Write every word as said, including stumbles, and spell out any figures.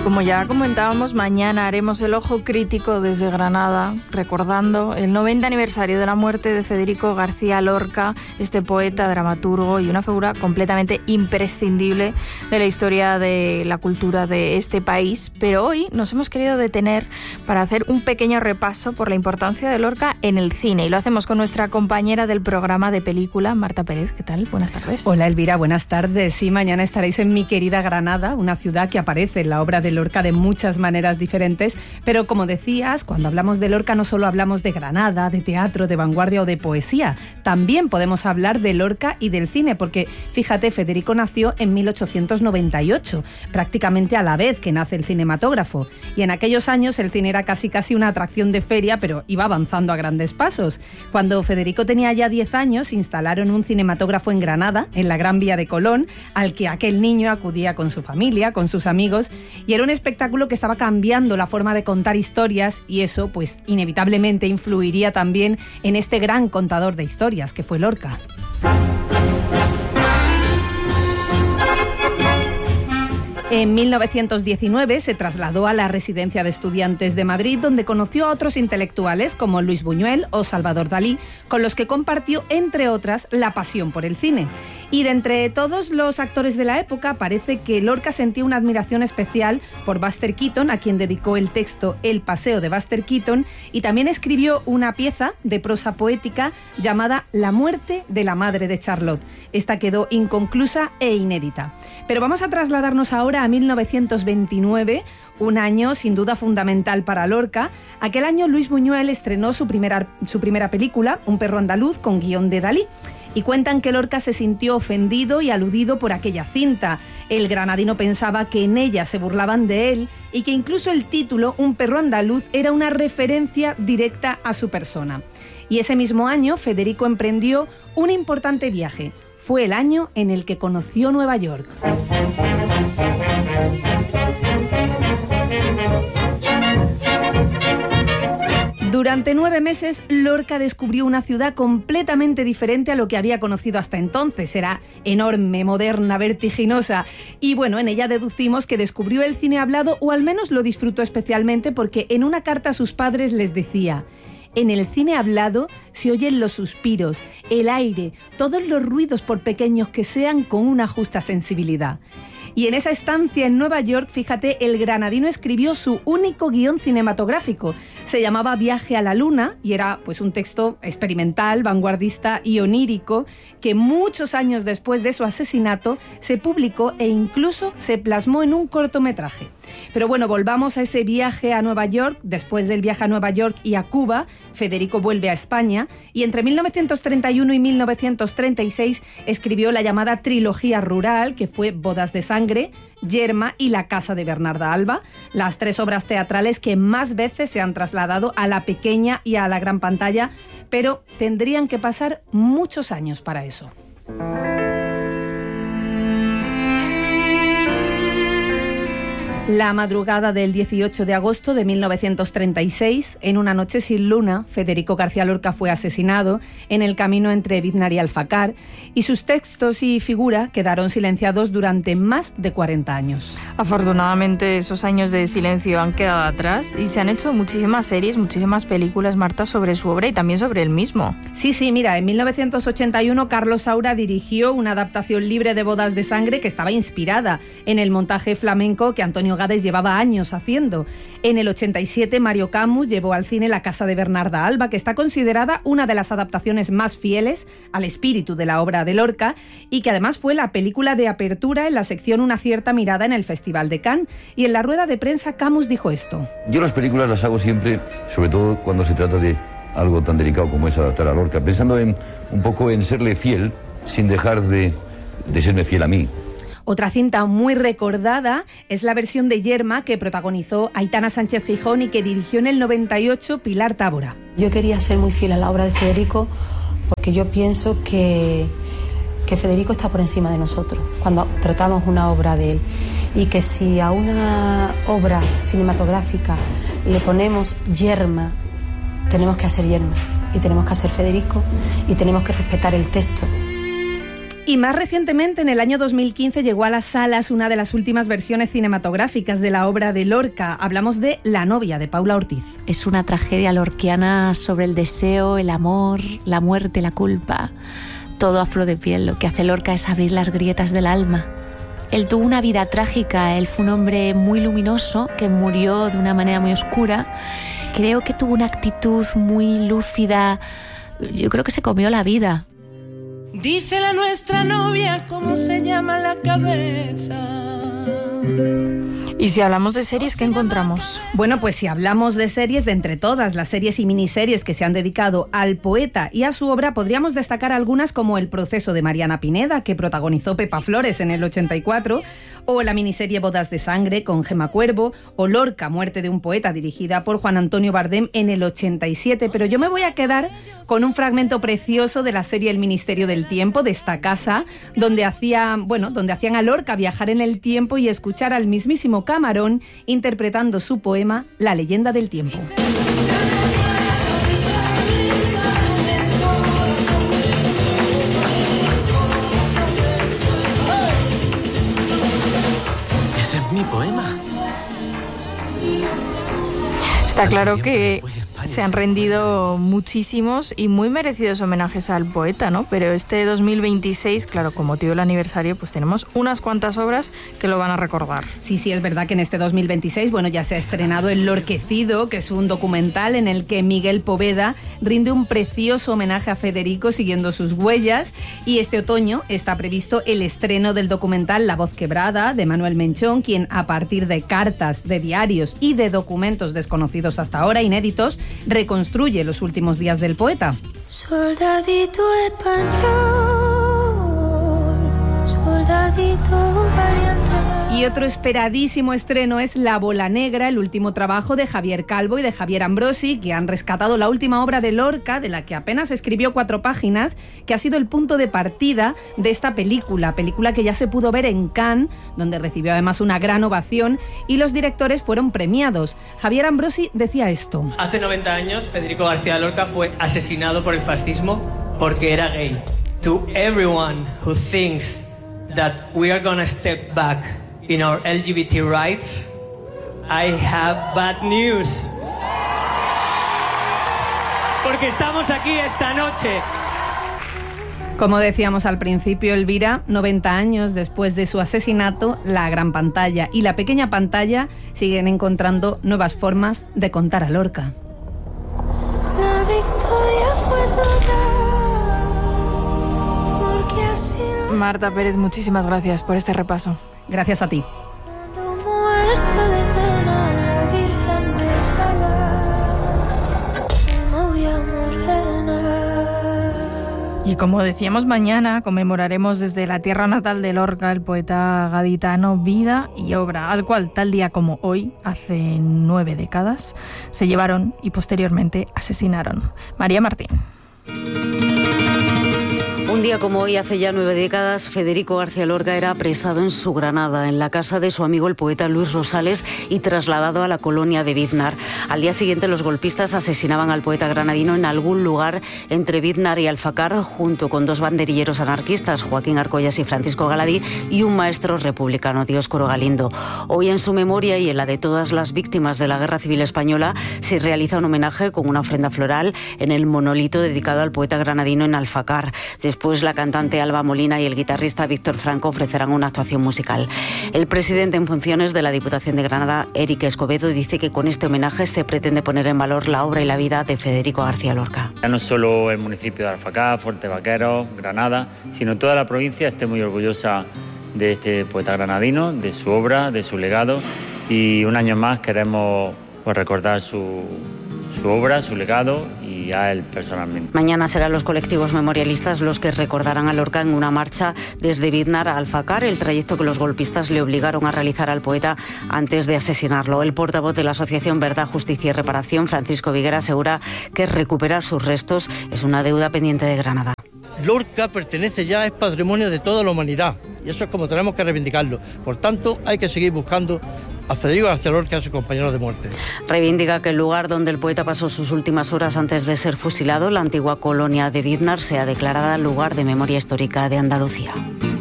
Como ya comentábamos, mañana haremos el ojo crítico desde Granada, recordando el noventa aniversario de la muerte de Federico García Lorca, este poeta, dramaturgo y una figura completamente imprescindible de la historia de la cultura de este país. Pero hoy nos hemos querido detener para hacer un pequeño repaso por la importancia de Lorca en el cine. Y lo hacemos con nuestra compañera del programa de película, Marta Pérez. ¿Qué tal? Buenas tardes. Hola, Elvira. Buenas tardes. Sí, mañana estaréis en mi querida Granada, una ciudad que aparece en la obra de Lorca de muchas maneras diferentes, pero como decías, cuando hablamos de Lorca no solo hablamos de Granada, de teatro, de vanguardia o de poesía, también podemos hablar de Lorca y del cine, porque fíjate, Federico nació en mil ochocientos noventa y ocho, prácticamente a la vez que nace el cinematógrafo, y en aquellos años el cine era casi casi una atracción de feria, pero iba avanzando a grandes pasos. Cuando Federico tenía ya diez años, instalaron un cinematógrafo en Granada, en la Gran Vía de Colón, al que aquel niño acudía con su familia, con sus amigos, y era un espectáculo que estaba cambiando la forma de contar historias, y eso pues inevitablemente influiría también en este gran contador de historias que fue Lorca. En mil novecientos diecinueve se trasladó a la Residencia de Estudiantes de Madrid, donde conoció a otros intelectuales como Luis Buñuel o Salvador Dalí, con los que compartió, entre otras, la pasión por el cine. Y de entre todos los actores de la época, parece que Lorca sentía una admiración especial por Buster Keaton, a quien dedicó el texto El paseo de Buster Keaton, y también escribió una pieza de prosa poética llamada La muerte de la madre de Charlotte. Esta quedó inconclusa e inédita. Pero vamos a trasladarnos ahora a mil novecientos veintinueve, un año sin duda fundamental para Lorca. Aquel año Luis Buñuel estrenó su primera, su primera película, Un perro andaluz, con guión de Dalí. Y cuentan que Lorca se sintió ofendido y aludido por aquella cinta. El granadino pensaba que en ella se burlaban de él y que incluso el título, Un perro andaluz, era una referencia directa a su persona. Y ese mismo año Federico emprendió un importante viaje. Fue el año en el que conoció Nueva York. Durante nueve meses, Lorca descubrió una ciudad completamente diferente a lo que había conocido hasta entonces. Era enorme, moderna, vertiginosa. Y bueno, en ella deducimos que descubrió el cine hablado, o al menos lo disfrutó especialmente, porque en una carta a sus padres les decía: en el cine hablado se oyen los suspiros, el aire, todos los ruidos, por pequeños que sean, con una justa sensibilidad. Y en esa estancia en Nueva York, fíjate, el granadino escribió su único guión cinematográfico. Se llamaba Viaje a la Luna y era pues un texto experimental, vanguardista y onírico que muchos años después de su asesinato se publicó e incluso se plasmó en un cortometraje. Pero bueno, volvamos a ese viaje a Nueva York. Después del viaje a Nueva York y a Cuba, Federico vuelve a España y entre mil novecientos treinta y uno y mil novecientos treinta y seis escribió la llamada trilogía rural, que fue Bodas de Sangre, Yerma y La casa de Bernarda Alba, las tres obras teatrales que más veces se han trasladado a la pequeña y a la gran pantalla, pero tendrían que pasar muchos años para eso. La madrugada del dieciocho de agosto de mil novecientos treinta y seis, en una noche sin luna, Federico García Lorca fue asesinado en el camino entre Biznar y Alfacar, y sus textos y figura quedaron silenciados durante más de cuarenta años. Afortunadamente esos años de silencio han quedado atrás y se han hecho muchísimas series, muchísimas películas, Marta, sobre su obra y también sobre él mismo. Sí, sí, mira, en mil novecientos ochenta y uno Carlos Saura dirigió una adaptación libre de Bodas de Sangre que estaba inspirada en el montaje flamenco que Antonio Gades llevaba años haciendo. En el ochenta y siete Mario Camus llevó al cine La casa de Bernarda Alba, que está considerada una de las adaptaciones más fieles al espíritu de la obra de Lorca y que además fue la película de apertura en la sección Una cierta mirada en el Festival de Cannes. Y en la rueda de prensa Camus dijo esto: yo las películas las hago siempre, sobre todo cuando se trata de algo tan delicado como es adaptar a Lorca, pensando en un poco en serle fiel sin dejar de, de serme fiel a mí. Otra cinta muy recordada es la versión de Yerma que protagonizó Aitana Sánchez Gijón y que dirigió en el noventa y ocho Pilar Tábora. Yo quería ser muy fiel a la obra de Federico porque yo pienso que, que Federico está por encima de nosotros cuando tratamos una obra de él, y que si a una obra cinematográfica le ponemos Yerma, tenemos que hacer Yerma y tenemos que hacer Federico y tenemos que respetar el texto. Y más recientemente, en el año dos mil quince, llegó a las salas una de las últimas versiones cinematográficas de la obra de Lorca. Hablamos de La novia, de Paula Ortiz. Es una tragedia lorquiana sobre el deseo, el amor, la muerte, la culpa. Todo a flor de piel. Lo que hace Lorca es abrir las grietas del alma. Él tuvo una vida trágica. Él fue un hombre muy luminoso que murió de una manera muy oscura. Creo que tuvo una actitud muy lúcida. Yo creo que se comió la vida. Dice la nuestra novia cómo se llama la cabeza. Y si hablamos de series, ¿qué encontramos? Bueno, pues si hablamos de series, de entre todas las series y miniseries que se han dedicado al poeta y a su obra, podríamos destacar algunas como El proceso de Mariana Pineda, que protagonizó Pepa Flores en el ochenta y cuatro, o la miniserie Bodas de sangre con Gemma Cuervo, o Lorca, muerte de un poeta, dirigida por Juan Antonio Bardem en el ochenta y siete. Pero yo me voy a quedar con un fragmento precioso de la serie El Ministerio del Tiempo, de esta casa, donde hacía, bueno, donde hacían a Lorca viajar en el tiempo y escuchar al mismísimo Camarón interpretando su poema La leyenda del tiempo. Ese es mi poema. Está claro que se han rendido muchísimos y muy merecidos homenajes al poeta, ¿no? Pero este dos mil veintiséis, claro, con motivo del aniversario, pues tenemos unas cuantas obras que lo van a recordar. Sí, sí, es verdad que en este dos mil veintiséis, bueno, ya se ha estrenado El Lorquecido, que es un documental en el que Miguel Poveda rinde un precioso homenaje a Federico siguiendo sus huellas, y este otoño está previsto el estreno del documental La voz quebrada, de Manuel Menchón, quien a partir de cartas, de diarios y de documentos desconocidos hasta ahora, inéditos, reconstruye los últimos días del poeta. Soldadito español, soldadito valiente. Y otro esperadísimo estreno es La bola negra, el último trabajo de Javier Calvo y de Javier Ambrosi, que han rescatado la última obra de Lorca, de la que apenas escribió cuatro páginas, que ha sido el punto de partida de esta película, película que ya se pudo ver en Cannes, donde recibió además una gran ovación, y los directores fueron premiados. Javier Ambrosi decía esto. Hace noventa años, Federico García Lorca fue asesinado por el fascismo porque era gay. To everyone who thinks that we are gonna step back in our L G B T rights, I have bad news. Porque estamos aquí esta noche. Como decíamos al principio, Elvira, noventa años después de su asesinato, la gran pantalla y la pequeña pantalla siguen encontrando nuevas formas de contar a Lorca. La victoria fue tuya, porque así lo... Marta Pérez, muchísimas gracias por este repaso. Gracias a ti. Cuando muerta de pena la Virgen rezaba, novia morena. Y como decíamos, mañana conmemoraremos desde la tierra natal de Lorca, el poeta gaditano, vida y obra, al cual tal día como hoy, hace nueve décadas, se llevaron y posteriormente asesinaron. María Martín. Un día como hoy, hace ya nueve décadas, Federico García Lorca era apresado en su Granada, en la casa de su amigo el poeta Luis Rosales, y trasladado a la colonia de Biznar. Al día siguiente, los golpistas asesinaban al poeta granadino en algún lugar entre Biznar y Alfacar, junto con dos banderilleros anarquistas, Joaquín Arcollas y Francisco Galadí, y un maestro republicano, Dioscoro Galindo. Hoy, en su memoria y en la de todas las víctimas de la Guerra Civil Española, se realiza un homenaje con una ofrenda floral en el monolito dedicado al poeta granadino en Alfacar. Después, la cantante Alba Molina y el guitarrista Víctor Franco ofrecerán una actuación musical. El presidente en funciones de la Diputación de Granada, Eric Escobedo, dice que con este homenaje se pretende poner en valor la obra y la vida de Federico García Lorca. Ya no solo el municipio de Alfacar, Fuerte Vaqueros, Granada, sino toda la provincia esté muy orgullosa de este poeta granadino, de su obra, de su legado, y un año más queremos pues, recordar su, su obra, su legado y a él personalmente. Mañana serán los colectivos memorialistas los que recordarán a Lorca en una marcha desde Biznar a Alfacar, el trayecto que los golpistas le obligaron a realizar al poeta antes de asesinarlo. El portavoz de la Asociación Verdad, Justicia y Reparación, Francisco Viguera, asegura que recuperar sus restos es una deuda pendiente de Granada. Lorca pertenece ya, es patrimonio de toda la humanidad, y eso es como tenemos que reivindicarlo. Por tanto, hay que seguir buscando a Federico García Lorca y a sus compañeros de muerte. Reivindica que el lugar donde el poeta pasó sus últimas horas antes de ser fusilado, la antigua colonia de Biznar, sea declarada lugar de memoria histórica de Andalucía.